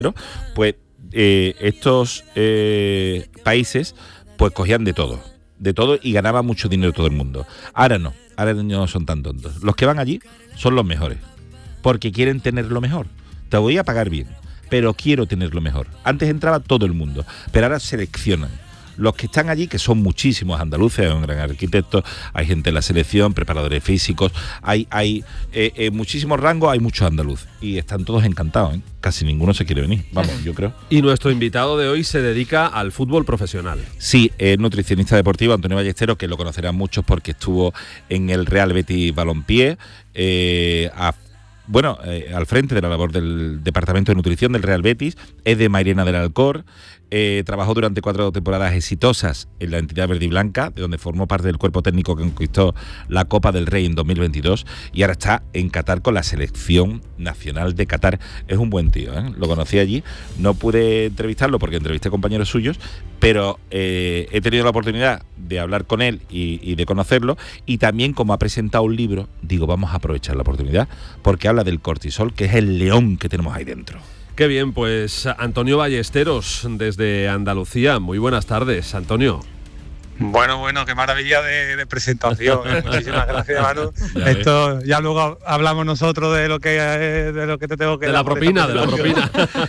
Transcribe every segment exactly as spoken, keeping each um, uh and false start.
pues eh, estos eh, países pues cogían de todo, de todo y ganaba mucho dinero todo el mundo. Ahora no, ahora no son tan tontos. Los que van allí son los mejores, porque quieren tener lo mejor. Te voy a pagar bien, pero quiero tener lo mejor. Antes entraba todo el mundo, pero ahora seleccionan. Los que están allí, que son muchísimos andaluces, hay un gran arquitecto, hay gente en la selección, preparadores físicos, hay, hay eh, eh, muchísimos rangos, hay muchos andaluces y están todos encantados, ¿eh? Casi ninguno se quiere venir, vamos, yo creo. Y nuestro invitado de hoy se dedica al fútbol profesional. Sí, es nutricionista deportivo, Antonio Ballesteros, que lo conocerán muchos porque estuvo en el Real Betis Balompié, eh, a Bueno, eh, al frente de la labor del Departamento de Nutrición del Real Betis, es de Mairena del Alcor, eh, trabajó durante cuatro temporadas exitosas en la entidad verde y blanca, de donde formó parte del cuerpo técnico que conquistó la Copa del Rey en dos mil veintidós, y ahora está en Qatar con la selección nacional de Qatar. Es un buen tío, ¿eh? Lo conocí allí, no pude entrevistarlo porque entrevisté compañeros suyos, pero eh, he tenido la oportunidad de hablar con él y, y de conocerlo, y también como ha presentado un libro, digo, vamos a aprovechar la oportunidad, porque habla del cortisol, que es el león que tenemos ahí dentro. Qué bien, pues Antonio Ballesteros, desde Andalucía. Muy buenas tardes, Antonio. Bueno, bueno, qué maravilla de, de presentación. ¿eh? Muchísimas gracias, Manu. Ya Esto ves. Ya luego hablamos nosotros de lo que de lo que te tengo que de la propina, de la propina.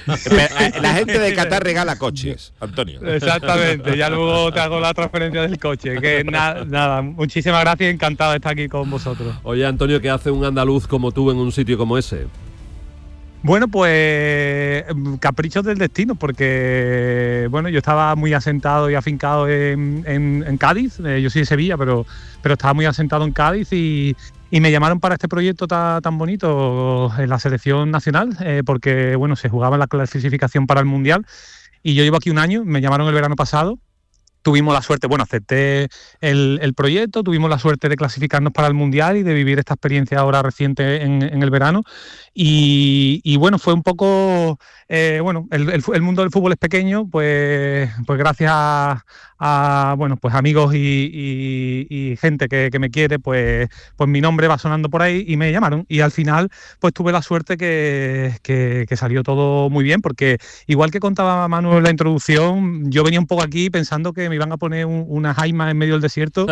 La gente de Qatar regala coches, Antonio. Exactamente. Ya luego te hago la transferencia del coche. Que na, nada, muchísimas gracias, encantado de estar aquí con vosotros. Oye, Antonio, ¿qué hace un andaluz como tú en un sitio como ese? Bueno, pues caprichos del destino, porque bueno, yo estaba muy asentado y afincado en, en, en Cádiz, eh, yo soy de Sevilla, pero, pero estaba muy asentado en Cádiz y, y me llamaron para este proyecto ta, tan bonito en la selección nacional, eh, porque bueno, se jugaba la clasificación para el Mundial y yo llevo aquí un año, me llamaron el verano pasado. Tuvimos la suerte, bueno, acepté el, el proyecto, tuvimos la suerte de clasificarnos para el Mundial y de vivir esta experiencia ahora reciente en, en el verano. Y, y bueno, fue un poco, eh, bueno, el, el, el mundo del fútbol es pequeño, pues, pues gracias a, a bueno, pues amigos y, y, y gente que, que me quiere, pues, pues mi nombre va sonando por ahí y me llamaron. Y al final, pues tuve la suerte que, que, que salió todo muy bien, porque igual que contaba Manu en la introducción, yo venía un poco aquí pensando que me iban a poner un, una jaima en medio del desierto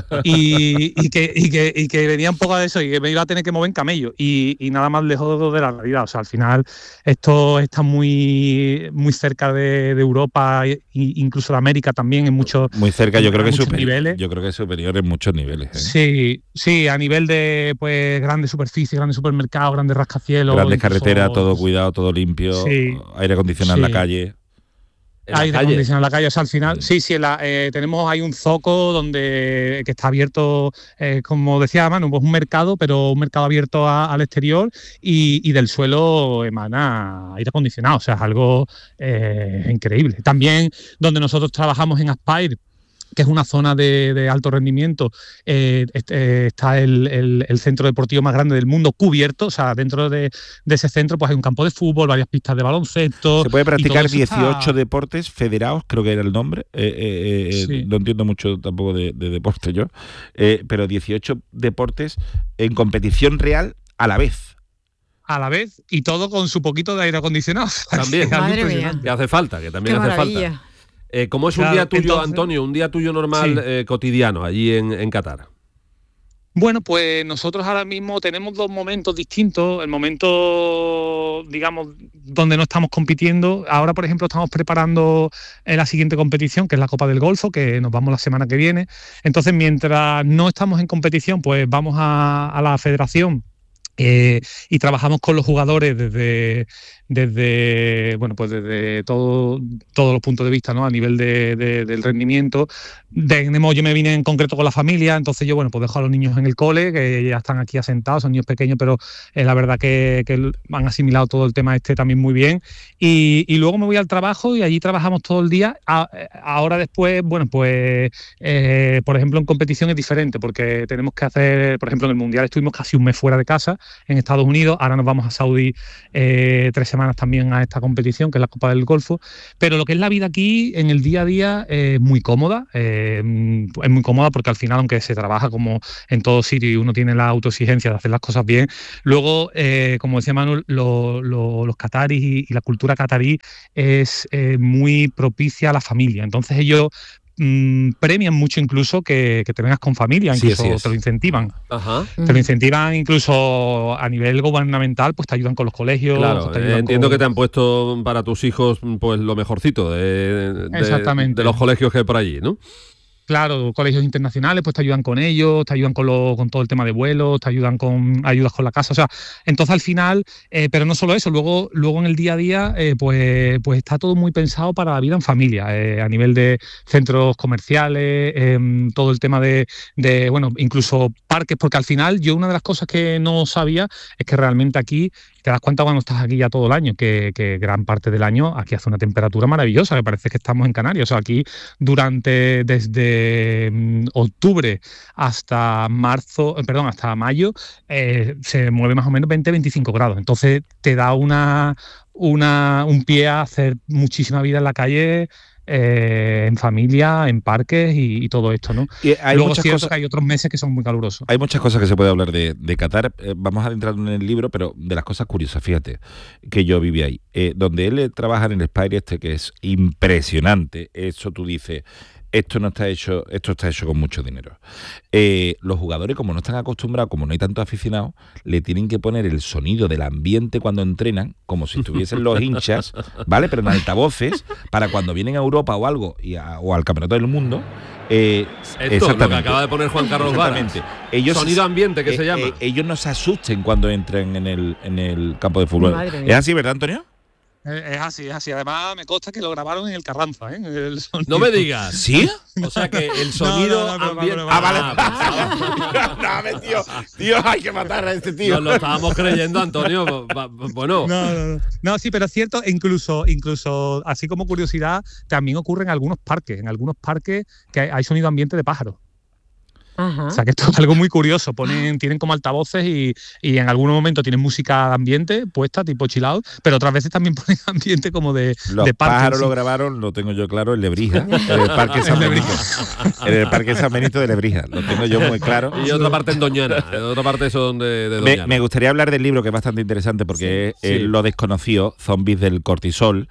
y, y, que, y, que, y que venía un poco de eso y que me iba a tener que mover en camello y, y nada más lejos de la realidad. O sea, al final esto está muy, muy cerca de, de Europa e incluso de América también en muchos muy cerca, yo creo que superior, niveles. Yo creo que es superior en muchos niveles. ¿eh? Sí, sí, a nivel de pues grandes superficies, grandes supermercados, grandes rascacielos, grandes incluso, carreteras, todo cuidado, todo limpio, sí, aire acondicionado sí. en la calle. Aire acondicionado en la calle, o sea, al final, sí, sí, la, eh, tenemos ahí un zoco donde que está abierto, eh, como decía Manu, pues un mercado, pero un mercado abierto a, al exterior y, y del suelo emana aire acondicionado, o sea, es algo eh, increíble. También donde nosotros trabajamos en Aspire, que es una zona de, de alto rendimiento, eh, este, está el, el, el centro deportivo más grande del mundo cubierto, o sea, dentro de, de ese centro pues hay un campo de fútbol, varias pistas de baloncesto. Se puede practicar dieciocho está... deportes federados, creo que era el nombre, eh, eh, eh, sí. No entiendo mucho tampoco de, de deporte yo, eh, pero dieciocho deportes en competición real a la vez. A la vez, y todo con su poquito de aire acondicionado. También, que hace falta, que también Qué hace maravilla. falta. Eh, ¿Cómo es un claro, día tuyo, entonces, Antonio, un día tuyo normal, sí. eh, cotidiano, allí en, en Qatar? Bueno, pues nosotros ahora mismo tenemos dos momentos distintos. El momento, digamos, donde no estamos compitiendo. Ahora, por ejemplo, estamos preparando la siguiente competición, que es la Copa del Golfo, que nos vamos la semana que viene. Entonces, mientras no estamos en competición, pues vamos a, a la federación. Eh, y trabajamos con los jugadores desde, desde bueno pues desde todo, todos los puntos de vista, ¿no? A nivel de, de, del rendimiento. Tenemos, yo me vine en concreto con la familia, entonces yo bueno pues dejo a los niños en el cole, que ya están aquí asentados, son niños pequeños, pero eh, la verdad que, que han asimilado todo el tema este también muy bien. Y, y luego me voy al trabajo y allí trabajamos todo el día. A, ahora después, bueno pues eh, por ejemplo en competición es diferente, porque tenemos que hacer, por ejemplo en el Mundial estuvimos casi un mes fuera de casa. en Estados Unidos, ahora nos vamos a Saudi eh, tres semanas también a esta competición, que es la Copa del Golfo, pero lo que es la vida aquí, en el día a día, es eh, muy cómoda, eh, es muy cómoda porque al final, aunque se trabaja como en todo sitio y uno tiene la autoexigencia de hacer las cosas bien, luego, eh, como decía Manuel, lo, lo, los cataríes y, y la cultura catarí es eh, muy propicia a la familia, entonces ellos Mm, premian mucho incluso que, que te vengas con familia, incluso sí, te lo incentivan. Ajá. Te lo incentivan incluso a nivel gubernamental, pues te ayudan con los colegios. Claro, te entiendo con... que te han puesto para tus hijos pues lo mejorcito de, de, Exactamente. de los colegios que hay por allí, ¿no? Claro, colegios internacionales, pues te ayudan con ellos, te ayudan con, lo, con todo el tema de vuelos, te ayudan con ayudas con la casa, o sea, entonces al final, eh, pero no solo eso, luego, luego en el día a día, eh, pues, pues está todo muy pensado para la vida en familia, eh, a nivel de centros comerciales, eh, todo el tema de, de, bueno, incluso parques, porque al final yo una de las cosas que no sabía es que realmente aquí te das cuenta cuando estás aquí ya todo el año, que, que gran parte del año aquí hace una temperatura maravillosa, que parece que estamos en Canarias. O sea, aquí durante, desde mm, octubre hasta marzo, eh, perdón, hasta mayo, eh, se mueve más o menos veinte a veinticinco grados. Entonces te da una, una, un pie a hacer muchísima vida en la calle, Eh, en familia, en parques y, y todo esto, ¿no? Y hay Luego muchas es cierto cosas, que hay otros meses que son muy calurosos. Hay muchas cosas que se puede hablar de, de Qatar. Eh, vamos a adentrar en el libro, pero de las cosas curiosas, fíjate, que yo viví ahí. Eh, donde él trabaja en el Spire este, que es impresionante, eso tú dices, esto no está hecho, esto está hecho con mucho dinero. Eh, los jugadores, como no están acostumbrados, como no hay tantos aficionados, le tienen que poner el sonido del ambiente cuando entrenan, como si estuviesen los hinchas, ¿vale? Pero en altavoces, para cuando vienen a Europa o algo, y a, o al Campeonato del Mundo. Eh, Esto es lo que acaba de poner Juan Carlos Varas. Ellos, sonido ambiente, que eh, se llama. Eh, ellos no se asusten cuando entren en el, en el campo de fútbol. ¿Es así, verdad, Antonio? Es así, es así. Además, me consta que lo grabaron en el Carranza, ¿eh? El no me digas. ¿Sí? O sea que el sonido no, no, no, ambiente... no, no, no, ah, vale. No, no, tío. Tío, hay que matar a este tío. Nos lo estábamos creyendo, Antonio. Bueno. No, no, no. No, sí, pero es cierto, incluso, incluso, así como curiosidad, también ocurre en algunos parques. En algunos parques que hay sonido ambiente de pájaros. Ajá. O sea que esto es algo muy curioso, ponen, tienen como altavoces y, y en algún momento tienen música de ambiente puesta, tipo chill out, pero otras veces también ponen ambiente como de, Los de parque. Los pájaros lo grabaron, lo tengo yo claro, en Lebrija, en el Parque San Benito. En el Parque San Benito de Lebrija, lo tengo yo muy claro. Y otra parte en Doñana, en otra parte son de, de Doñana. Me, me gustaría hablar del libro, que es bastante interesante, porque sí, es sí. Lo desconocido, Zombies del cortisol.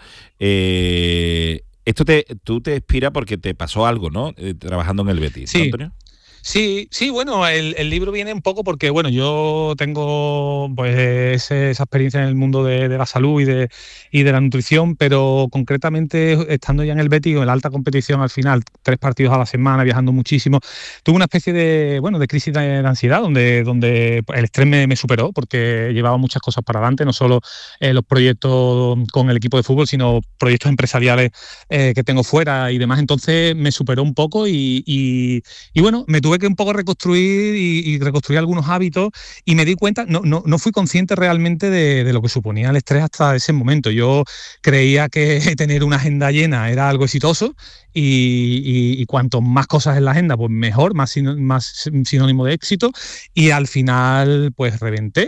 Eh, esto te, tú te inspira porque te pasó algo, ¿no? Eh, trabajando en el Betis, sí. ¿no, Antonio? Sí, sí, bueno, el, el libro viene un poco porque, bueno, yo tengo pues ese, esa experiencia en el mundo de, de la salud y de, y de la nutrición, pero concretamente estando ya en el Betis, en la alta competición al final, tres partidos a la semana, viajando muchísimo, tuve una especie de, bueno, de crisis de, de ansiedad, donde, donde el estrés me, me superó, porque llevaba muchas cosas para adelante, no solo eh, los proyectos con el equipo de fútbol, sino proyectos empresariales eh, que tengo fuera y demás, entonces me superó un poco y, y, y bueno, me tuve Tuve que un poco reconstruir y, y reconstruir algunos hábitos y me di cuenta, no, no, no fui consciente realmente de, de lo que suponía el estrés hasta ese momento. Yo creía que tener una agenda llena era algo exitoso y, y, y cuanto más cosas en la agenda, pues mejor, más, sin, más sinónimo de éxito, y al final pues reventé.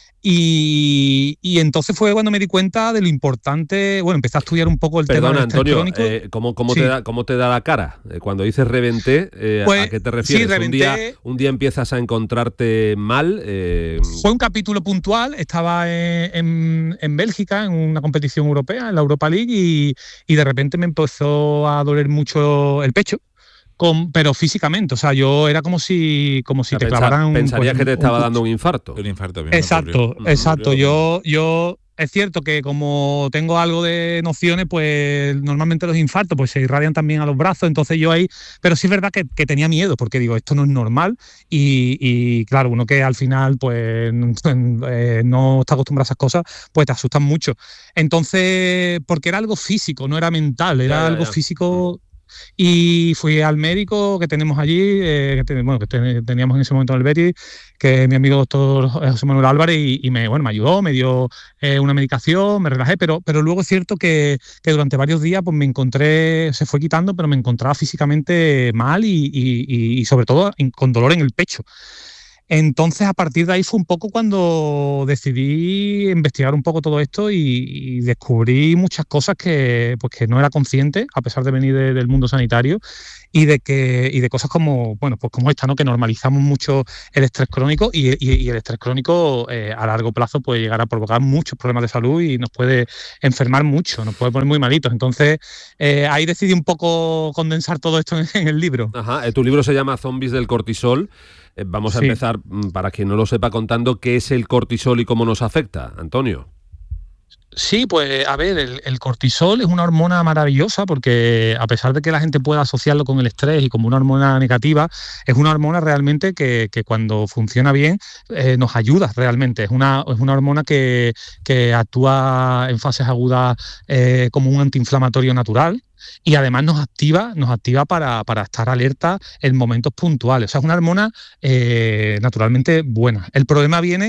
Y, y entonces fue cuando me di cuenta de lo importante, bueno, empecé a estudiar un poco el Perdona, tema del estrés Antonio, crónico. Eh, ¿cómo, cómo, sí. te da, ¿Cómo te da la cara? Eh, cuando dices reventé, eh, pues, ¿a qué te refieres? Sí, reventé, ¿Un, día, ¿Un día empiezas a encontrarte mal? Eh... Fue un capítulo puntual, estaba en, en, en Bélgica, en una competición europea, en la Europa League, y, y de repente me empezó a doler mucho el pecho. Con, pero físicamente, o sea, yo era como si como si o sea, te clavaran un, pensarías pues, que te un, estaba un, dando un infarto. Un infarto bien exacto, ocurrió. exacto. Yo, yo es cierto que como tengo algo de nociones, pues normalmente los infartos pues se irradian también a los brazos, entonces yo ahí, pero sí es verdad que, que tenía miedo, porque digo, esto no es normal, y, y claro, uno que al final pues eh, no está acostumbrado a esas cosas, pues te asustan mucho. Entonces, porque era algo físico, no era mental, era ya, ya, algo ya. físico. Y fui al médico que tenemos allí, eh, que, ten, bueno, que ten, teníamos en ese momento en el Betis, que es mi amigo doctor José Manuel Álvarez, y, y me, bueno, me ayudó, me dio eh, una medicación, me relajé, pero, pero luego es cierto que, que durante varios días pues me encontré, se fue quitando, pero me encontraba físicamente mal y, y, y sobre todo con dolor en el pecho. Entonces, a partir de ahí fue un poco cuando decidí investigar un poco todo esto y, y descubrí muchas cosas que, pues, que no era consciente, a pesar de venir de, del mundo sanitario, y de que y de cosas como, bueno, pues como esta, ¿no? Que normalizamos mucho el estrés crónico y, y, y el estrés crónico eh, a largo plazo puede llegar a provocar muchos problemas de salud y nos puede enfermar mucho, nos puede poner muy malitos. Entonces, eh, ahí decidí un poco condensar todo esto en, en el libro. Ajá, tu libro se llama Zombies del cortisol. Vamos a sí. empezar, para quien no lo sepa, contando qué es el cortisol y cómo nos afecta, Antonio. Sí, pues a ver, el, el cortisol es una hormona maravillosa porque a pesar de que la gente pueda asociarlo con el estrés y como una hormona negativa, es una hormona realmente que, que cuando funciona bien eh, nos ayuda realmente. Es una, es una hormona que, que actúa en fases agudas eh, como un antiinflamatorio natural. Y además nos activa, nos activa para, para estar alerta en momentos puntuales. O sea, es una hormona eh, naturalmente buena. El problema viene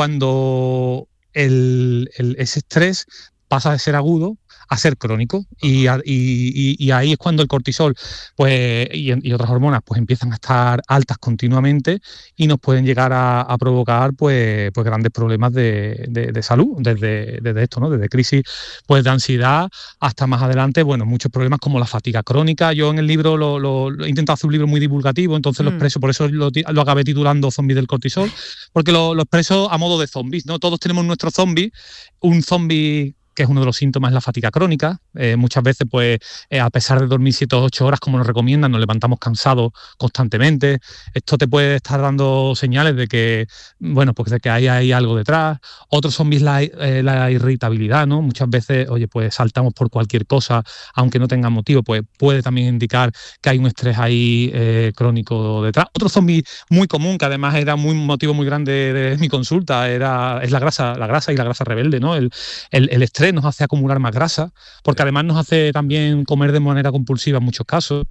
cuando el, el, ese estrés pasa de ser agudo a ser crónico y, a, y, y, y ahí es cuando el cortisol pues, y, y otras hormonas pues, empiezan a estar altas continuamente y nos pueden llegar a, a provocar pues, pues, grandes problemas de, de, de salud desde, desde esto, ¿no? Desde crisis pues, de ansiedad hasta más adelante, bueno, muchos problemas como la fatiga crónica. Yo en el libro lo, lo, lo he intentado hacer un libro muy divulgativo, entonces mm. lo expreso, por eso lo, lo acabé titulando Zombies del cortisol, porque lo, lo expreso a modo de zombies, ¿no? Todos tenemos nuestro zombie, un zombie que es uno de los síntomas de la fatiga crónica. Eh, muchas veces, pues, eh, a pesar de dormir siete o ocho horas, como nos recomiendan, nos levantamos cansados constantemente. Esto te puede estar dando señales de que, bueno, pues de que hay, hay algo detrás. Otros son la, eh, la irritabilidad, ¿no? Muchas veces, oye, pues saltamos por cualquier cosa, aunque no tenga motivo, pues puede también indicar que hay un estrés ahí eh, crónico detrás. Otro zombie muy común, que además era muy, un motivo muy grande de, de mi consulta, era, es la grasa, la grasa y la grasa rebelde, ¿no? El, el, el estrés nos hace acumular más grasa, porque además nos hace también comer de manera compulsiva en muchos casos.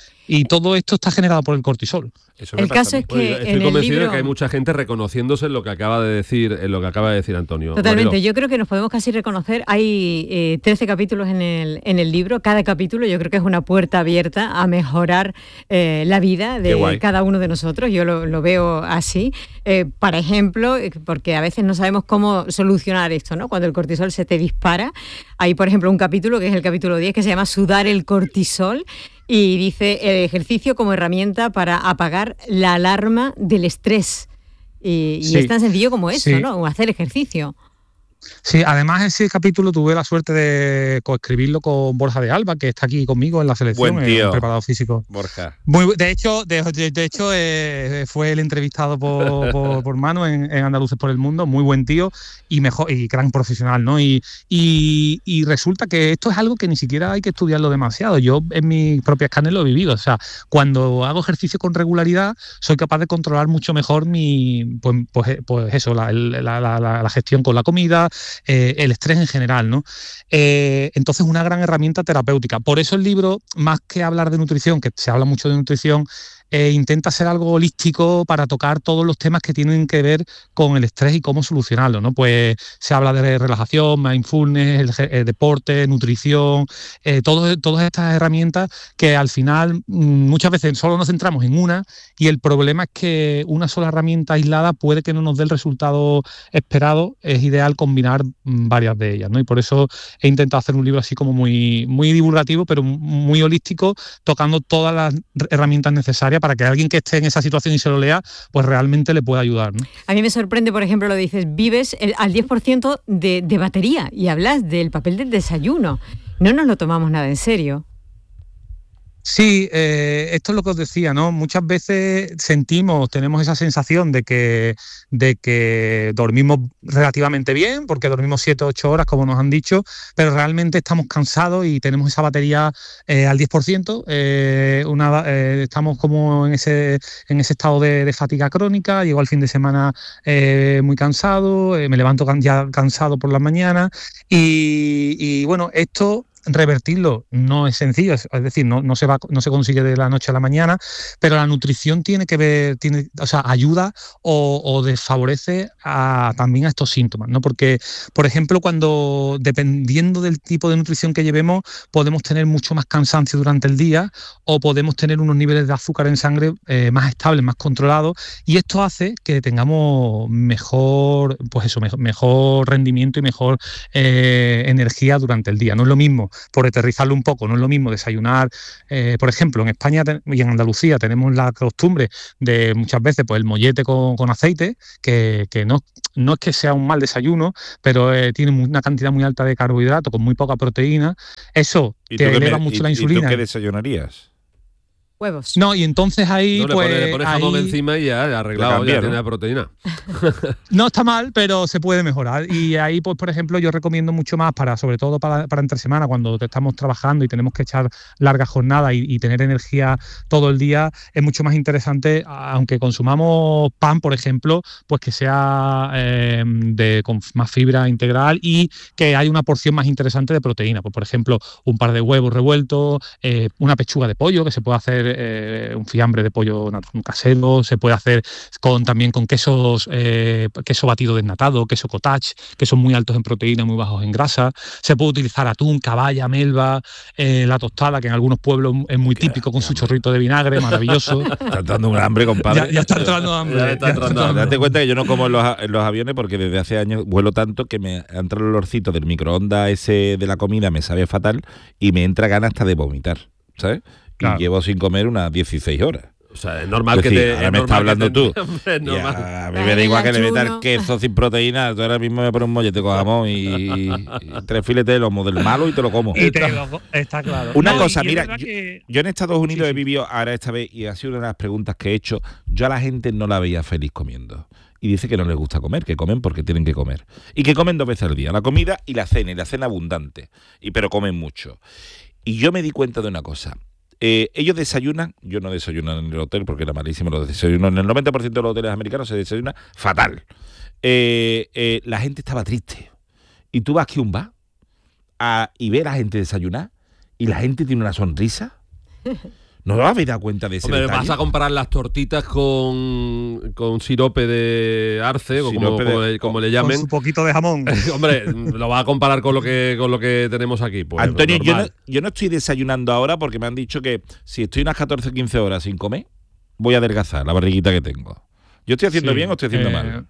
Y todo esto está generado por el cortisol. Eso el caso es que bueno, estoy en convencido el libro... de que hay mucha gente reconociéndose en lo que acaba de decir, en lo que acaba de decir Antonio. Totalmente. Mariló. Yo creo que nos podemos casi reconocer. Hay eh, trece capítulos en el en el libro. Cada capítulo yo creo que es una puerta abierta a mejorar eh, la vida de cada uno de nosotros. Yo lo, lo veo así. Eh, por ejemplo, porque a veces no sabemos cómo solucionar esto, ¿no? Cuando el cortisol se te dispara. Hay, por ejemplo, un capítulo que es el capítulo diez que se llama Sudar el cortisol. Y dice el ejercicio como herramienta para apagar la alarma del estrés. Y, sí, y es tan sencillo como eso, sí. ¿no? Hacer ejercicio. Sí, además ese capítulo tuve la suerte de coescribirlo con Borja de Alba, que está aquí conmigo en la selección, Buen tío. en preparado físico. Borja. Muy, de hecho, de, de, de hecho eh, fue el entrevistado por, por, por Manu en, en Andaluces por el Mundo, muy buen tío y mejor y gran profesional, ¿no? Y, y, y resulta que esto es algo que ni siquiera hay que estudiarlo demasiado. Yo en mis propias carnes lo he vivido. O sea, cuando hago ejercicio con regularidad, soy capaz de controlar mucho mejor mi, pues, pues, pues eso, la, la, la, la, la gestión con la comida. Eh, el estrés en general, ¿no? Eh, entonces, una gran herramienta terapéutica. Por eso el libro, más que hablar de nutrición, que se habla mucho de nutrición, eh, intenta ser algo holístico para tocar todos los temas que tienen que ver con el estrés y cómo solucionarlo, ¿no? Pues se habla de relajación, mindfulness, el, el deporte, nutrición, eh, todo, todas estas herramientas que al final muchas veces solo nos centramos en una y el problema es que una sola herramienta aislada puede que no nos dé el resultado esperado. Es ideal combinar varias de ellas, ¿no? Y por eso he intentado hacer un libro así como muy, muy divulgativo, pero muy holístico, tocando todas las herramientas necesarias para que alguien que esté en esa situación y se lo lea, pues realmente le pueda ayudar, ¿no? A mí me sorprende, por ejemplo, lo dices, vives el, al diez por ciento de, de batería y hablas del papel del desayuno. No nos lo tomamos nada en serio. Sí, eh, esto es lo que os decía, ¿no? Muchas veces sentimos, tenemos esa sensación de que, de que dormimos relativamente bien, porque dormimos siete o ocho horas, como nos han dicho, pero realmente estamos cansados y tenemos esa batería eh, al diez por ciento. Eh, una, eh, estamos como en ese, en ese estado de, de fatiga crónica, llego al fin de semana eh, muy cansado, eh, me levanto can, ya cansado por las mañanas y, y bueno, esto revertirlo no es sencillo, es, es decir, no, no, se va, no se consigue de la noche a la mañana, pero la nutrición tiene que ver, tiene, o sea, ayuda o, o desfavorece a, también a estos síntomas, ¿no? Porque, por ejemplo, cuando dependiendo del tipo de nutrición que llevemos, podemos tener mucho más cansancio durante el día o podemos tener unos niveles de azúcar en sangre eh, más estables, más controlados, y esto hace que tengamos mejor, pues eso, mejor, mejor rendimiento y mejor eh, energía durante el día. No es lo mismo, por aterrizarlo un poco, no es lo mismo desayunar, eh, por ejemplo, en España y en Andalucía tenemos la costumbre de muchas veces pues el mollete con, con aceite, que, que no, no es que sea un mal desayuno, pero eh, tiene una cantidad muy alta de carbohidratos con muy poca proteína. Eso te eleva me, mucho y, la insulina. ¿Y tú qué desayunarías? Huevos. No, y entonces ahí no, le pues pone, le pone jamón ahí... encima y ya arreglado, cambia, ya ¿no? Tiene la proteína. No está mal, pero se puede mejorar. Y ahí, pues, por ejemplo, yo recomiendo mucho más para, sobre todo para, para entre semana, cuando estamos trabajando y tenemos que echar largas jornadas y, y tener energía todo el día, es mucho más interesante, aunque consumamos pan, por ejemplo, pues que sea eh, de con más fibra integral y que haya una porción más interesante de proteína. Pues, por ejemplo, un par de huevos revueltos, eh, una pechuga de pollo, que se puede hacer Eh, un fiambre de pollo casero, se puede hacer con también con quesos, eh, queso batido desnatado, queso cottage, que son muy altos en proteína, muy bajos en grasa. Se puede utilizar atún, caballa, melva, eh, la tostada, que en algunos pueblos es muy típico, con su chorrito de vinagre, maravilloso. Está dando un hambre, compadre. Ya, ya está entrando hambre. Ya está entrando hambre. Date cuenta que yo no como en los, en los aviones porque desde hace años vuelo tanto que me entra el olorcito del microondas ese de la comida, me sabe fatal y me entra ganas hasta de vomitar, ¿sabes? Claro. Y llevo sin comer unas dieciséis horas. O sea, es normal es decir, que te... Ahora me estás hablando tú. Es normal. Ya, a mí me da igual que le metas queso sin proteína. Tú ahora mismo me pones un mollete con jamón y, y, y tres filetes de lomo del malo y te lo como. Y te lo, está claro. Una no, cosa, mira, yo, que... yo en Estados Unidos sí, he vivido ahora esta vez y ha sido una de las preguntas que he hecho. Yo a la gente no la veía feliz comiendo. Y dice que no les gusta comer, que comen porque tienen que comer. Y que comen dos veces al día, la comida y la cena, y la cena abundante. Y pero comen mucho. Y yo me di cuenta de una cosa. Eh, ellos desayunan, yo no desayuno en el hotel porque era malísimo los desayunos, en el noventa por ciento de los hoteles americanos se desayuna fatal. Eh, eh, la gente estaba triste. Y tú vas aquí a un bar a, y ves a la gente desayunar y la gente tiene una sonrisa. ¿No os habéis dado cuenta de ese Hombre, detalle? vas a comprar las tortitas con, con sirope de arce, o como, de, como, le, como le llamen. Con su poquito de jamón. Hombre, lo vas a comparar con lo que con lo que tenemos aquí. Pues, Antonio, yo no, yo no estoy desayunando ahora porque me han dicho que si estoy unas catorce o quince horas sin comer, voy a adelgazar la barriguita que tengo. ¿Yo estoy haciendo sí, bien o estoy haciendo eh... mal?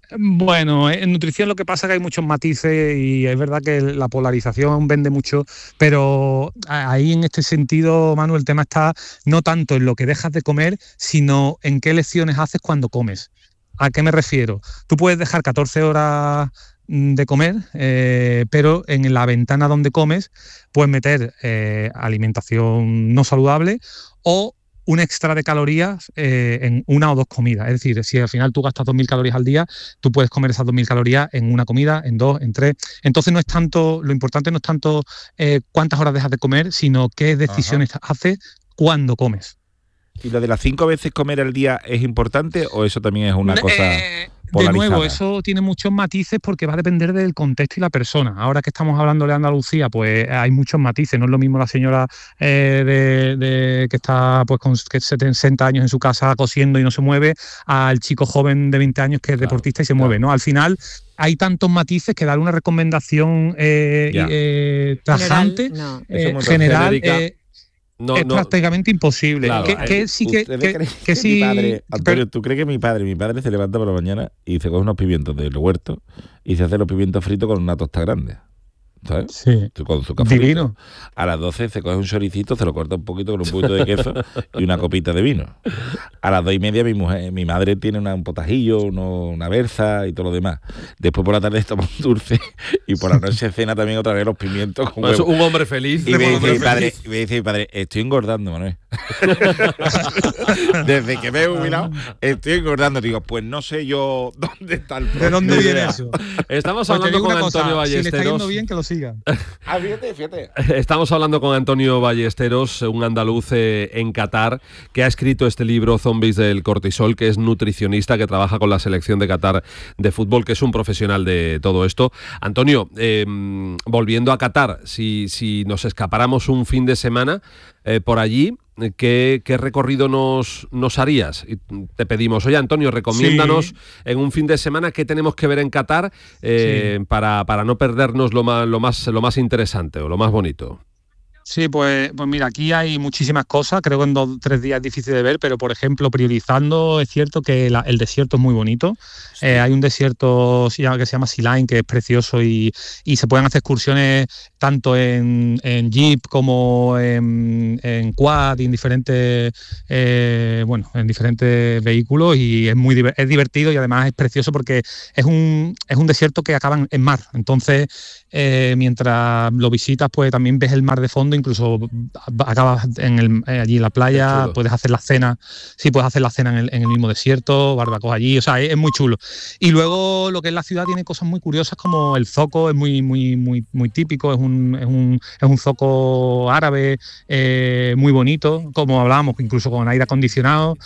Bueno, en nutrición lo que pasa es que hay muchos matices y es verdad que la polarización vende mucho, pero ahí en este sentido, Manu, el tema está no tanto en lo que dejas de comer, sino en qué elecciones haces cuando comes. ¿A qué me refiero? Tú puedes dejar catorce horas de comer, eh, pero en la ventana donde comes puedes meter eh, alimentación no saludable o un extra de calorías eh, en una o dos comidas. Es decir, si al final tú gastas dos mil calorías al día, tú puedes comer esas dos mil calorías en una comida, en dos, en tres. Entonces no es tanto, lo importante no es tanto eh, cuántas horas dejas de comer, sino qué decisiones Ajá. haces cuando comes. ¿Y lo de las cinco veces comer al día es importante o eso también es una cosa eh, polarizada? De nuevo, eso tiene muchos matices porque va a depender del contexto y la persona. Ahora que estamos hablando de Andalucía, pues hay muchos matices. No es lo mismo la señora eh, de, de, que está pues con sesenta años en su casa cosiendo y no se mueve, al chico joven de veinte años que es claro, deportista y se claro. mueve, ¿no? Al final hay tantos matices que dar una recomendación eh, eh, tajante, general, no. eh, general eh, No, es no, prácticamente imposible. Claro, que, que sí que, que, que, que sí. Mi padre, Antonio, ¿tú crees que mi padre, mi padre se levanta por la mañana y se coge unos pimientos del huerto y se hace los pimientos fritos con una tosta grande? ¿Sabes? Sí. Con su café. Divino. A las doce se coge un choricito, se lo corta un poquito con un poquito de queso y una copita de vino. A las dos y media mi mujer, mi madre tiene una, un potajillo, uno, una berza y todo lo demás. Después por la tarde toma un dulce y por la noche cena también otra vez los pimientos con huevo. Un hombre feliz. Y me dice, mi padre, me dice mi padre, estoy engordando, Manuel. Desde que me he jubilado estoy engordando. Digo, pues no sé yo dónde está el problema. ¿De dónde viene eso? Estamos pues hablando con Antonio cosa, Ballesteros. Si le está yendo bien, que lo siga. Ah, fíjate, fíjate. Estamos hablando con Antonio Ballesteros, un andaluz eh, en Qatar, que ha escrito este libro Zombies del cortisol, que es nutricionista, que trabaja con la selección de Qatar de fútbol, que es un profesional de todo esto. Antonio, eh, volviendo a Qatar, si, si nos escapáramos un fin de semana eh, por allí, ¿qué, qué recorrido nos, nos harías? Y te pedimos, oye Antonio, recomiéndanos sí. en un fin de semana qué tenemos que ver en Qatar eh, sí. para, para no perdernos lo más, lo, más, lo más interesante o lo más bonito. Sí, pues, pues mira, aquí hay muchísimas cosas, creo que en dos tres días es difícil de ver, pero por ejemplo, priorizando, es cierto que la, el desierto es muy bonito. Sí. Eh, hay un desierto que se llama Sea Line, que es precioso y, y se pueden hacer excursiones tanto en, en jeep como en, en quad y en diferentes, eh, bueno, en diferentes vehículos, y es muy es divertido y además es precioso porque es un, es un desierto que acaba en mar. Entonces, eh, mientras lo visitas, pues también ves el mar de fondo. Incluso acabas en el, allí en la playa, puedes hacer la cena, sí, puedes hacer la cena en el, en el mismo desierto, barbacoa allí, o sea, es, es muy chulo. Y luego lo que es la ciudad tiene cosas muy curiosas, como el zoco, es muy, muy, muy, muy típico, es un, es un, es un zoco árabe eh, muy bonito, como hablábamos, incluso con aire acondicionado.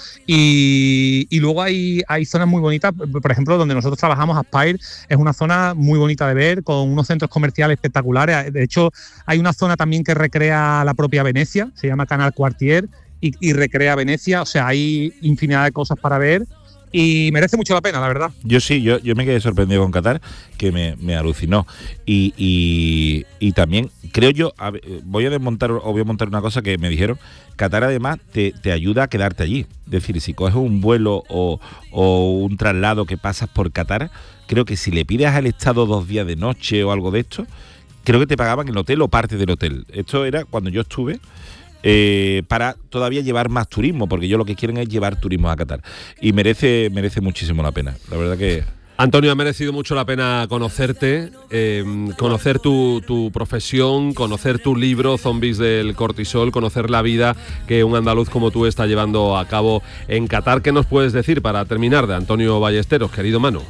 Y, y luego hay, hay zonas muy bonitas, por ejemplo, donde nosotros trabajamos, Aspire, es una zona muy bonita de ver, con unos centros comerciales espectaculares. De hecho, hay una zona también que recrea la propia Venecia, se llama Canal Quartier y, y recrea Venecia, o sea, hay infinidad de cosas para ver y merece mucho la pena, la verdad. Yo sí, yo, yo me quedé sorprendido con Qatar, que me, me alucinó y, y, y también creo yo, a ver, voy a desmontar o voy a montar una cosa que me dijeron, Qatar además te, te ayuda a quedarte allí, es decir, si coges un vuelo o, o un traslado que pasas por Qatar, creo que si le pides al Estado dos días de noche o algo de esto, creo que te pagaban el hotel o parte del hotel. Esto era cuando yo estuve, eh, para todavía llevar más turismo, porque ellos lo que quieren es llevar turismo a Qatar. Y merece, merece muchísimo la pena. La verdad que... Antonio, ha merecido mucho la pena conocerte, eh, conocer tu, tu profesión, conocer tu libro, Zombies del cortisol, conocer la vida que un andaluz como tú está llevando a cabo en Qatar. ¿Qué nos puedes decir para terminar de Antonio Ballesteros, querido Manu?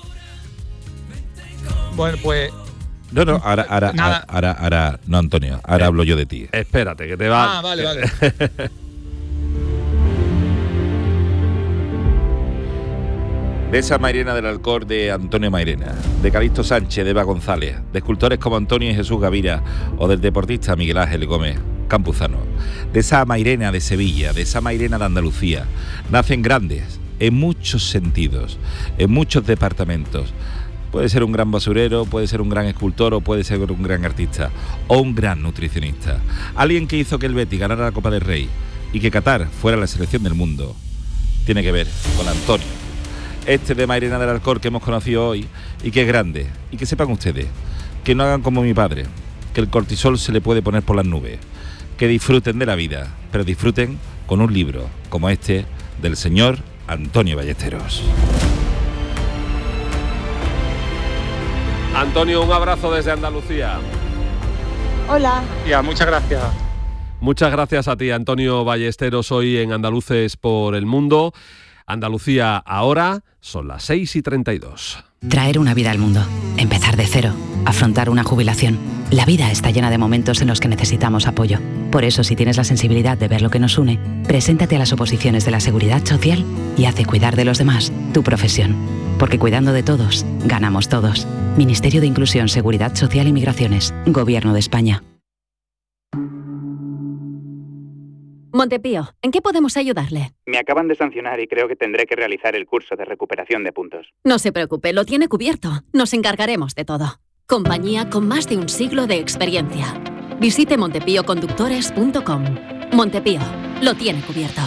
Bueno, pues... No, no, ahora, ahora, ahora, ahora, ahora, no, Antonio, ahora eh, hablo yo de ti. Espérate, que te va... Ah, vale, vale. De esa Mairena del Alcor de Antonio Mairena, de Calixto Sánchez, de Eva González, de escultores como Antonio y Jesús Gavira o del deportista Miguel Ángel Gómez Campuzano, de esa Mairena de Sevilla, de esa Mairena de Andalucía, nacen grandes en muchos sentidos, en muchos departamentos. Puede ser un gran basurero, puede ser un gran escultor o puede ser un gran artista o un gran nutricionista. Alguien que hizo que el Betis ganara la Copa del Rey y que Qatar fuera la selección del mundo tiene que ver con Antonio. Este de Mairena del Alcor que hemos conocido hoy y que es grande. Y que sepan ustedes, que no hagan como mi padre, que el cortisol se le puede poner por las nubes. Que disfruten de la vida, pero disfruten con un libro como este del señor Antonio Ballesteros. Antonio, un abrazo desde Andalucía. Hola. Ya, muchas gracias. Muchas gracias a ti, Antonio Ballesteros, hoy en Andaluces por el Mundo. Andalucía ahora, son las seis y treinta y dos. Traer una vida al mundo, empezar de cero, afrontar una jubilación. La vida está llena de momentos en los que necesitamos apoyo. Por eso, si tienes la sensibilidad de ver lo que nos une, preséntate a las oposiciones de la Seguridad Social y hace cuidar de los demás tu profesión. Porque cuidando de todos, ganamos todos. Ministerio de Inclusión, Seguridad Social y Migraciones. Gobierno de España. Montepío, ¿en qué podemos ayudarle? Me acaban de sancionar y creo que tendré que realizar el curso de recuperación de puntos. No se preocupe, lo tiene cubierto. Nos encargaremos de todo. Compañía con más de un siglo de experiencia. Visite montepío conductores punto com. Montepío, lo tiene cubierto.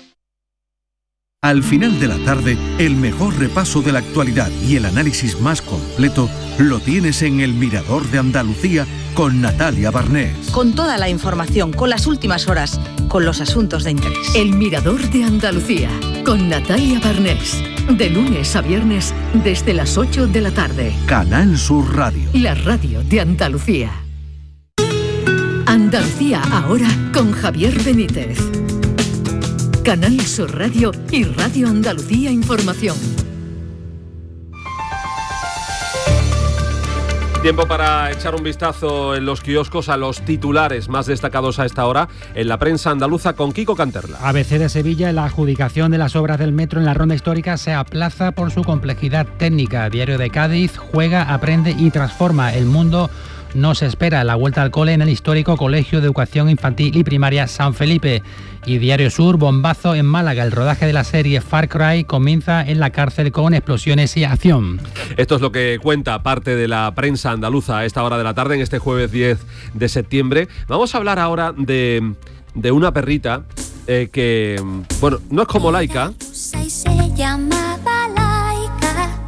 Al final de la tarde, el mejor repaso de la actualidad y el análisis más completo lo tienes en El Mirador de Andalucía con Natalia Barnés. Con toda la información, con las últimas horas, con los asuntos de interés. El Mirador de Andalucía con Natalia Barnés. De lunes a viernes desde las ocho de la tarde. Canal Sur Radio. La radio de Andalucía. Andalucía ahora con Javier Benítez. Canal Sur Radio y Radio Andalucía Información. Tiempo para echar un vistazo en los kioscos a los titulares más destacados a esta hora en la prensa andaluza con Kiko Canterla. A B C de Sevilla, la adjudicación de las obras del metro en la ronda histórica se aplaza por su complejidad técnica. Diario de Cádiz, juega, aprende y transforma. El Mundo no se espera la vuelta al cole en el histórico Colegio de Educación Infantil y Primaria San Felipe. Y Diario Sur, bombazo en Málaga. El rodaje de la serie Far Cry comienza en la cárcel con explosiones y acción. Esto es lo que cuenta parte de la prensa andaluza a esta hora de la tarde, en este jueves diez de septiembre. Vamos a hablar ahora de, de una perrita eh, que, bueno, no es como Laika. Se llamaba Laika.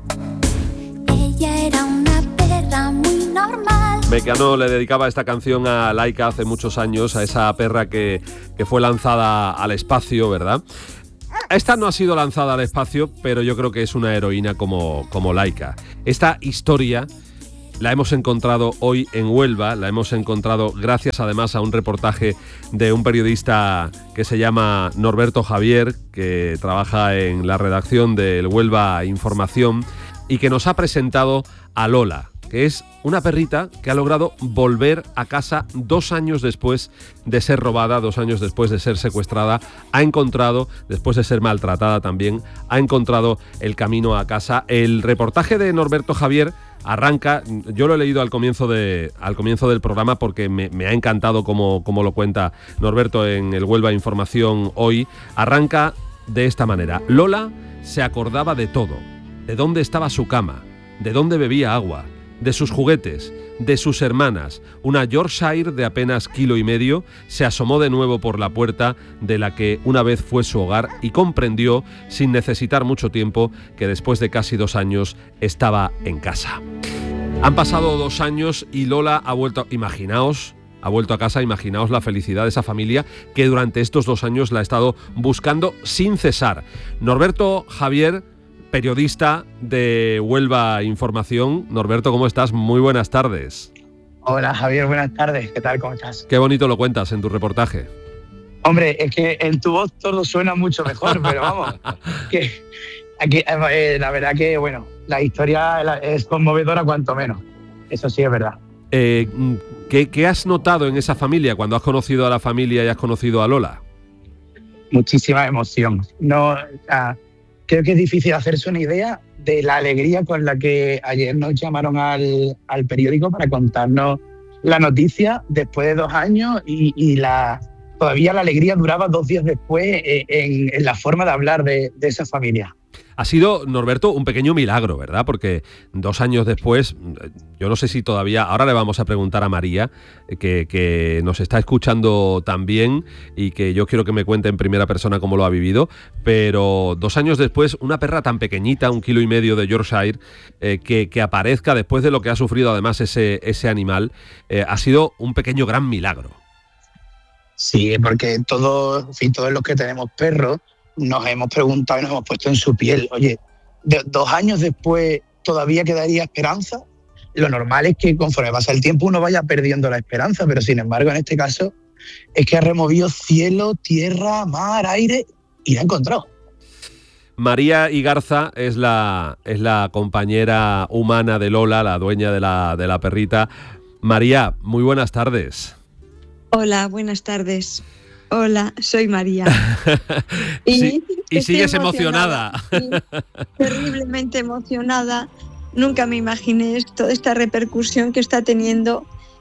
Ella era una perra muy normal. Mecano le dedicaba esta canción a Laika hace muchos años, a esa perra que, que fue lanzada al espacio, ¿verdad? Esta no ha sido lanzada al espacio, pero yo creo que es una heroína como, como Laika. Esta historia la hemos encontrado hoy en Huelva, la hemos encontrado gracias además a un reportaje de un periodista que se llama Norberto Javier, que trabaja en la redacción del Huelva Información y que nos ha presentado a Lola, que es una perrita que ha logrado volver a casa dos años después de ser robada, dos años después de ser secuestrada. Ha encontrado, después de ser maltratada también, ha encontrado el camino a casa. El reportaje de Norberto Javier arranca, yo lo he leído al comienzo, de, al comienzo del programa porque me, me ha encantado cómo, cómo lo cuenta Norberto en el Huelva Información hoy. Arranca de esta manera. Lola se acordaba de todo, de dónde estaba su cama, de dónde bebía agua, de sus juguetes, de sus hermanas. Una Yorkshire de apenas kilo y medio se asomó de nuevo por la puerta de la que una vez fue su hogar y comprendió, sin necesitar mucho tiempo, que después de casi dos años estaba en casa. Han pasado dos años y Lola ha vuelto, imaginaos, ha vuelto a casa, imaginaos la felicidad de esa familia que durante estos dos años la ha estado buscando sin cesar. Norberto Javier, periodista de Huelva Información. Norberto, ¿cómo estás? Muy buenas tardes. Hola Javier, buenas tardes. ¿Qué tal? ¿Cómo estás? Qué bonito lo cuentas en tu reportaje. Hombre, es que en tu voz todo suena mucho mejor, pero vamos, que aquí, eh, la verdad que, bueno, la historia es conmovedora cuanto menos. Eso sí es verdad. Eh, ¿qué, ¿Qué has notado en esa familia cuando has conocido a la familia y has conocido a Lola? Muchísima emoción. No... Uh, Creo que es difícil hacerse una idea de la alegría con la que ayer nos llamaron al, al periódico para contarnos la noticia después de dos años y, y la, todavía la alegría duraba dos días después en, en la forma de hablar de, de esa familia. Ha sido, Norberto, un pequeño milagro, ¿verdad? Porque dos años después, yo no sé si todavía, ahora le vamos a preguntar a María, que, que nos está escuchando también y que yo quiero que me cuente en primera persona cómo lo ha vivido, pero dos años después, una perra tan pequeñita, un kilo y medio de Yorkshire, eh, que, que aparezca después de lo que ha sufrido además ese, ese animal, eh, ha sido un pequeño gran milagro. Sí, porque todos, en fin, todos los que tenemos perros, nos hemos preguntado y nos hemos puesto en su piel. Oye, de, dos años después todavía quedaría esperanza. Lo normal es que conforme pasa el tiempo uno vaya perdiendo la esperanza, pero sin embargo en este caso es que ha removido cielo, tierra, mar, aire y la ha encontrado. María Igarza es la, es la compañera humana de Lola, la dueña de la, de la perrita. María, muy buenas tardes. Hola, buenas tardes. Hola, soy María. y, sí, y sigues emocionada. emocionada. Sí, terriblemente emocionada. Nunca me imaginé toda esta repercusión que está teniendo.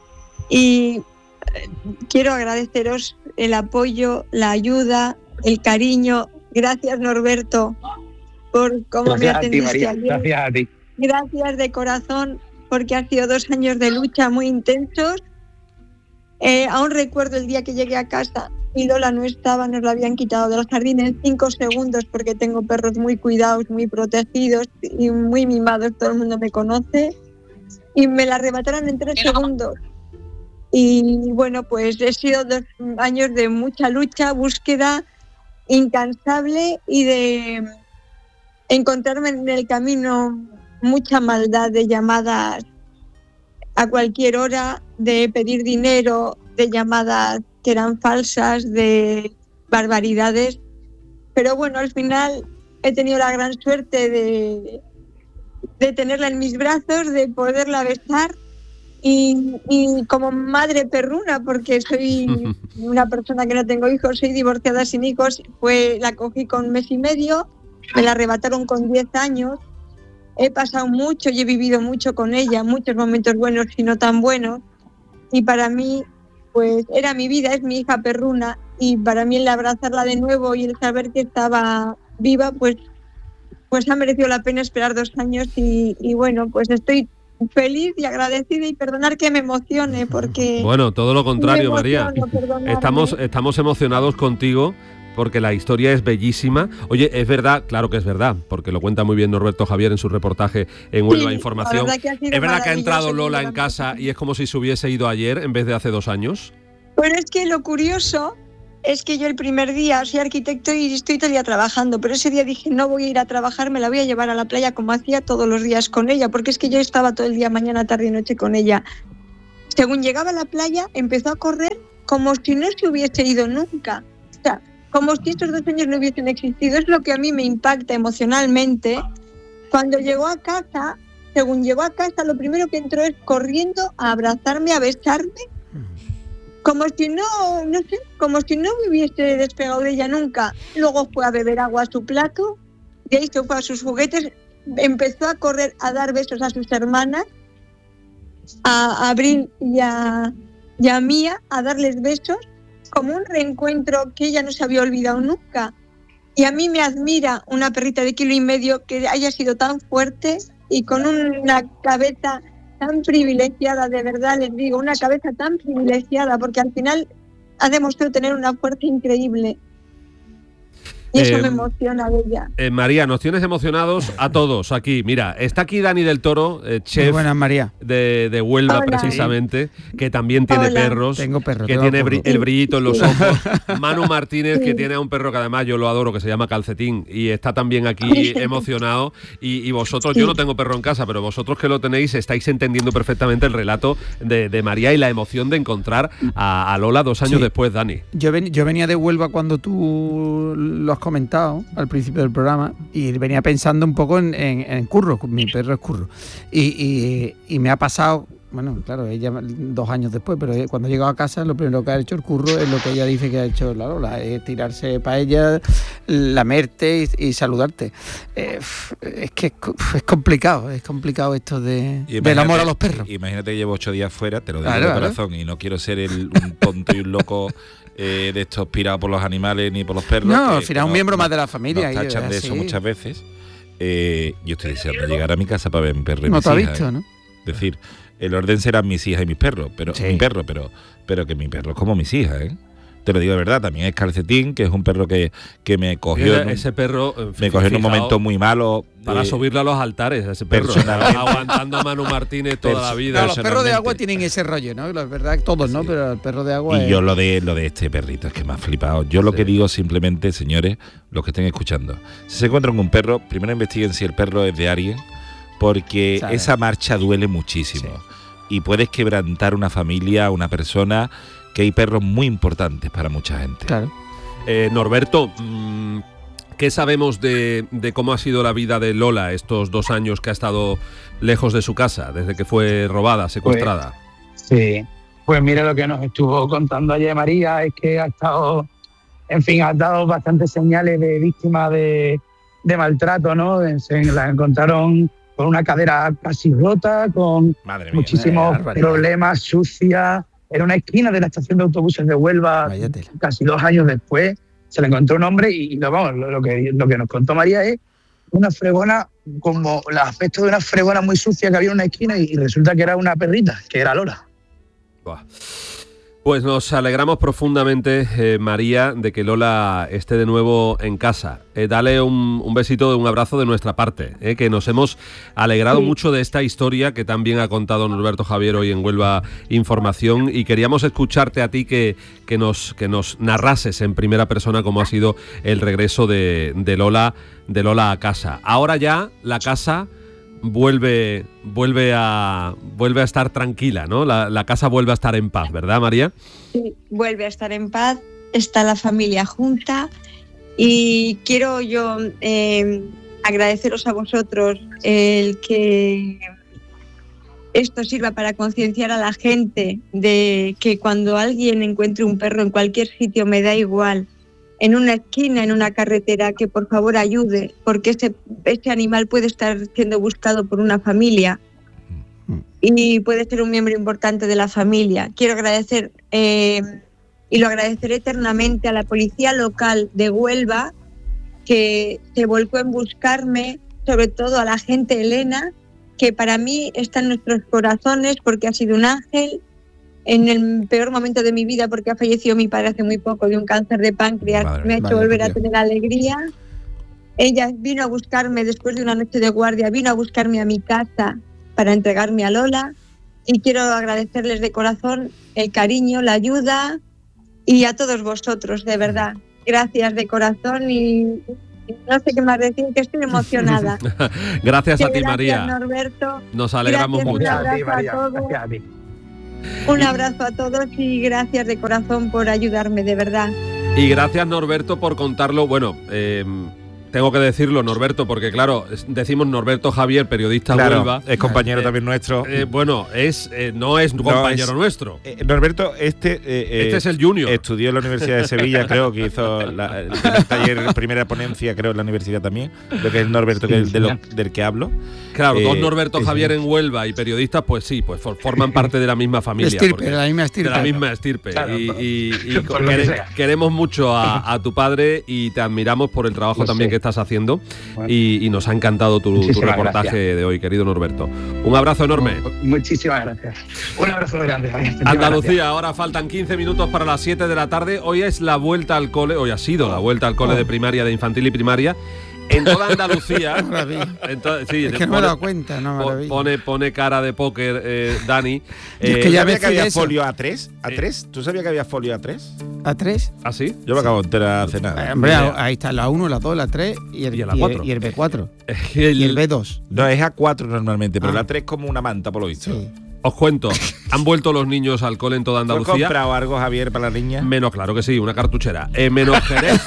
Y quiero agradeceros el apoyo, la ayuda, el cariño. Gracias, Norberto, por cómo me atendiste ayer. Gracias a ti. Gracias de corazón, porque han sido dos años de lucha muy intensos. Eh, aún recuerdo el día que llegué a casa y Lola no estaba, nos la habían quitado de los jardines en cinco segundos porque tengo perros muy cuidados, muy protegidos y muy mimados, todo el mundo me conoce, y me la arrebataron en tres segundos. Y bueno, pues he sido dos años de mucha lucha, búsqueda incansable y de encontrarme en el camino mucha maldad de llamadas a cualquier hora, de pedir dinero, de llamadas que eran falsas, de barbaridades, pero bueno, al final he tenido la gran suerte de, de tenerla en mis brazos, de poderla besar. Y, y como madre perruna, porque soy una persona que no tengo hijos, soy divorciada sin hijos, pues la cogí con un mes y medio, me la arrebataron con diez años, he pasado mucho y he vivido mucho con ella, muchos momentos buenos y no tan buenos, y para mí pues era mi vida, es mi hija perruna, y para mí el abrazarla de nuevo y el saber que estaba viva, pues, pues ha merecido la pena esperar dos años y, y bueno, pues estoy feliz y agradecida, y perdonar que me emocione porque... Bueno, todo lo contrario, María. Estamos, estamos emocionados contigo porque la historia es bellísima. Oye, es verdad, claro que es verdad, porque lo cuenta muy bien Norberto Javier en su reportaje en Huelva Sí, Información. la verdad que ha sido ¿Es verdad que ha entrado maravilloso, Lola en casa y es como si se hubiese ido ayer en vez de hace dos años? Pero es que lo curioso es que yo el primer día soy arquitecto y estoy todo el día trabajando, pero ese día dije, no voy a ir a trabajar, me la voy a llevar a la playa como hacía todos los días con ella, porque es que yo estaba todo el día, mañana, tarde y noche con ella. Según llegaba a la playa, empezó a correr como si no se hubiese ido nunca. O sea, como si estos dos años no hubiesen existido. Es lo que a mí me impacta emocionalmente. Cuando llegó a casa, según llegó a casa, lo primero que entró es corriendo a abrazarme, a besarme, como si no, no sé, como si no me hubiese despegado de ella nunca. Luego fue a beber agua a su plato, de ahí se fue a sus juguetes, empezó a correr a dar besos a sus hermanas, a Abril y a, y a Mía, a darles besos, como un reencuentro que ella no se había olvidado nunca. Y a mí me admira una perrita de kilo y medio que haya sido tan fuerte y con una cabeza tan privilegiada, de verdad les digo, una cabeza tan privilegiada, porque al final ha demostrado tener una fuerza increíble. Y eso eh, me emociona de ella. Eh, María, nos tienes emocionados a todos aquí. Mira, está aquí Dani del Toro, eh, chef buenas, María. De, de Huelva. Hola. Precisamente, que también tiene Hola. perros. Tengo perros. Que tengo tiene perros. el brillito en los ojos. Manu Martínez, sí. que tiene a un perro que además yo lo adoro, que se llama Calcetín, y está también aquí emocionado. Y, y vosotros, sí. yo no tengo perro en casa, pero vosotros que lo tenéis, estáis entendiendo perfectamente el relato de, de María y la emoción de encontrar a, a Lola dos años sí. después, Dani. Yo, ven, yo venía de Huelva cuando tú lo has comentado al principio del programa y venía pensando un poco en, en, en Curro, mi perro es Curro, y, y, y me ha pasado, bueno, claro, ella dos años después, pero cuando he llegado a casa lo primero que ha hecho el Curro es lo que ella dice que ha hecho la Lola, es tirarse para ella, lamerte y, y saludarte. Eh, es que es, es complicado, es complicado esto de, del amor a los perros. Imagínate que llevo ocho días fuera, te lo digo claro, de corazón, claro. y no quiero ser el, un tonto y un loco eh, de estos pirados por los animales ni por los perros. No, que, al final que un no, miembro no, más de la familia. Nos tachan de eso muchas veces. Eh, yo estoy deseando llegar a mi casa para ver mi perro y no mis te has hijas. visto, ¿eh? ¿no? Es decir, el orden serán mis hijas y mis perros, pero sí. mi perro, pero, pero que mi perro es como mis hijas, ¿eh? Te lo digo de verdad, también es Calcetín, que es un perro que, que me cogió. Ese, en un, ese perro. Me cogió en un momento muy malo. Para eh, subirlo a los altares, ese perro. Aguantando a Manu Martínez toda la vida. No, los perros de agua tienen ese rollo, ¿no? La verdad, todos, ¿no? Sí. Pero el perro de agua. Y es... yo lo de lo de este perrito es que me ha flipado. Yo lo sí. que digo simplemente, señores, los que estén escuchando, si se encuentran con un perro, primero investiguen si el perro es de alguien, porque ¿sabes? Esa marcha duele muchísimo. Sí. Y puedes quebrantar una familia, una persona, que hay perros muy importantes para mucha gente. Claro. Eh, Norberto, mmm, ¿qué sabemos de, de cómo ha sido la vida de Lola estos dos años que ha estado lejos de su casa, desde que fue robada, secuestrada? Pues, sí, pues mira lo que nos estuvo contando ayer María, es que ha estado, en fin, ha dado bastantes señales de víctima de, de maltrato, ¿no? Se la encontraron con una cadera casi rota, con Madre muchísimos mía, problemas, sucia. Era una esquina de la estación de autobuses de Huelva, Váyatela. Casi dos años después, se le encontró un hombre y, y lo, vamos, lo, lo, que, lo que nos contó María es una fregona, como el aspecto de una fregona muy sucia que había en una esquina y, y resulta que era una perrita, que era Lola. Buah. Pues nos alegramos profundamente, eh, María, de que Lola esté de nuevo en casa. Eh, dale un, un besito, un abrazo de nuestra parte, eh, que nos hemos alegrado sí. mucho de esta historia que también ha contado Norberto Javier hoy en Huelva Información, y queríamos escucharte a ti que, que, nos, que nos narrases en primera persona cómo ha sido el regreso de, de, Lola, de Lola a casa. Ahora ya la casa vuelve vuelve a vuelve a estar tranquila, ¿no? La, la casa vuelve a estar en paz, ¿verdad, María? Sí, vuelve a estar en paz, está la familia junta Y quiero yo eh, agradeceros a vosotros el que esto sirva para concienciar a la gente de que cuando alguien encuentre un perro en cualquier sitio, me da igual, en una esquina, en una carretera, que por favor ayude, porque ese, ese animal puede estar siendo buscado por una familia y puede ser un miembro importante de la familia. Quiero agradecer, eh, y lo agradeceré eternamente, a la policía local de Huelva, que se volcó en buscarme, sobre todo a la gente Elena, que para mí está en nuestros corazones porque ha sido un ángel en el peor momento de mi vida, porque ha fallecido mi padre hace muy poco de un cáncer de páncreas. Madre, me ha hecho volver a tener alegría. Ella vino a buscarme después de una noche de guardia, vino a buscarme a mi casa para entregarme a Lola, y quiero agradecerles de corazón el cariño, la ayuda, y a todos vosotros, de verdad. Gracias de corazón, y no sé qué más decir, que estoy emocionada. Gracias a ti, gracias, María. Norberto. Nos alegramos Gracias, mucho. Un abrazo a, ti, María. a todos. A ti. Un abrazo a todos y gracias de corazón por ayudarme, de verdad. Y gracias, Norberto, por contarlo. Bueno, eh, tengo que decirlo, Norberto, porque claro, decimos Norberto Javier, periodista claro, Huelva. Es compañero eh, también nuestro. Eh, bueno, es eh, no es no compañero es, nuestro. Eh, Norberto, este eh, este es el junior. Estudió en la Universidad de Sevilla, creo que hizo la, el primer taller, primera ponencia, creo, en la universidad también. Lo que es Norberto, que es de lo, del que hablo. Claro, eh, dos Norberto Javier en Huelva y periodistas, pues sí, pues forman parte de la misma familia. Estirpe, de la misma estirpe. De la misma estirpe. Claro, y y, y quere, queremos mucho a, a tu padre y te admiramos por el trabajo pues también sí. que estás haciendo. Bueno. Y, y nos ha encantado tu, tu reportaje gracias. de hoy, querido Norberto. Un abrazo enorme. Muchísimas gracias. Un abrazo grande. Andalucía, gracias. Ahora faltan quince minutos para las siete de la tarde. Hoy es la vuelta al cole, hoy ha sido la vuelta al cole oh. de primaria, de infantil y primaria. En toda Andalucía. Entonces, sí, es que no me he dado cuenta, no me pone, pone cara de póker, eh, Dani. Eh, es que ya sabía que había eso. folio A tres. ¿A tres? Eh. ¿Tú sabías que había folio A tres? ¿A tres? ¿Ah, sí? Yo me acabo de enterar hace nada. Eh, hombre, ahí está la uno, la dos, la tres y el, y el, y el, y el B cuatro. el, y el B dos. No, es A cuatro normalmente, pero ah. la tres es como una manta, por lo visto. Sí. Os cuento, han vuelto los niños al cole en toda Andalucía. ¿Has comprado algo, Javier, para la niña? Menos, claro que sí, una cartuchera. Eh, menos Jerez.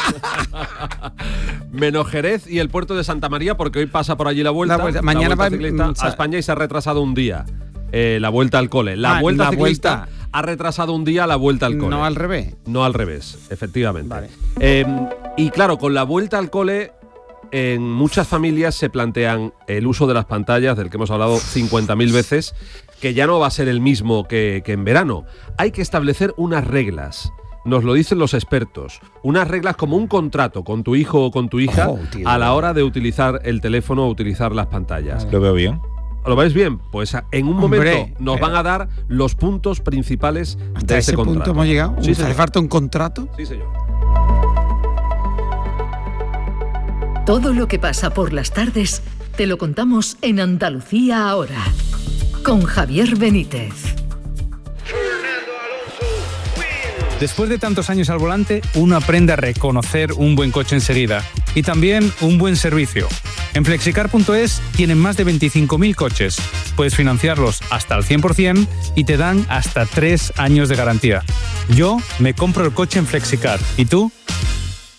menos Jerez y el puerto de Santa María, porque hoy pasa por allí la vuelta. La vuelta. Mañana la vuelta va a España y se ha retrasado un día. Eh, la vuelta al cole. La ah, vuelta la ciclista vuelta. ha retrasado un día la vuelta al cole. No al revés. No al revés, efectivamente. Vale. Eh, y claro, con la vuelta al cole, en muchas familias se plantean el uso de las pantallas, del que hemos hablado cincuenta mil veces, que ya no va a ser el mismo que, que en verano. Hay que establecer unas reglas. Nos lo dicen los expertos. Unas reglas como un contrato con tu hijo o con tu hija oh, tío, a la hora de utilizar el teléfono o utilizar las pantallas. ¿Lo veo bien? ¿Lo veis bien? Pues en un momento Hombre, nos van a dar los puntos principales de ese, ese contrato. ¿Hasta ese punto hemos llegado? Sí, ¿Hace falta un contrato? Sí, señor. Todo lo que pasa por las tardes te lo contamos en Andalucía ahora, con Javier Benítez. Después de tantos años al volante, uno aprende a reconocer un buen coche enseguida y también un buen servicio. En flexicar punto es tienen más de veinticinco mil coches. Puedes financiarlos hasta el cien por ciento y te dan hasta tres años de garantía. Yo me compro el coche en Flexicar. ¿Y tú?